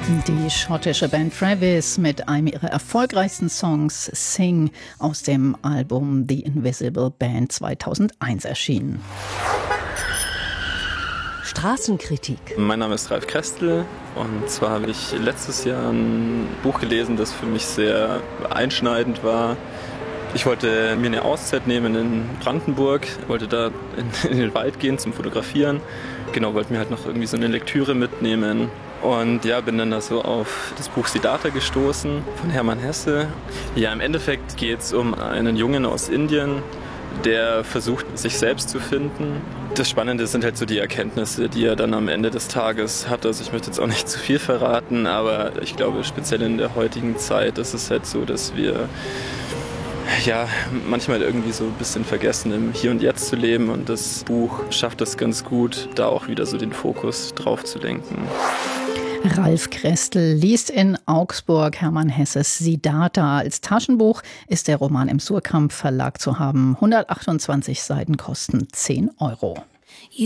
Die schottische Band Travis mit einem ihrer erfolgreichsten Songs Sing aus dem Album The Invisible Band 2001 erschienen. Straßenkritik. Mein Name ist Ralf Krestel und zwar habe ich letztes Jahr ein Buch gelesen, das für mich sehr einschneidend war. Ich wollte mir eine Auszeit nehmen in Brandenburg, wollte da in den Wald gehen zum Fotografieren. Genau, wollte mir halt noch irgendwie so eine Lektüre mitnehmen. Und ja, bin dann da so auf das Buch Siddhartha gestoßen von Hermann Hesse. Ja, im Endeffekt geht es um einen Jungen aus Indien, der versucht, sich selbst zu finden. Das Spannende sind halt so die Erkenntnisse, die er dann am Ende des Tages hat. Also ich möchte jetzt auch nicht zu viel verraten, aber ich glaube, speziell in der heutigen Zeit ist es halt so, dass wir ja manchmal irgendwie so ein bisschen vergessen, im Hier und Jetzt zu leben. Und das Buch schafft es ganz gut, da auch wieder so den Fokus drauf zu lenken. Ralf Krestel liest in Augsburg Hermann Hesses Siddhartha. Als Taschenbuch ist der Roman im Surkamp Verlag zu haben. 128 Seiten kosten 10 €.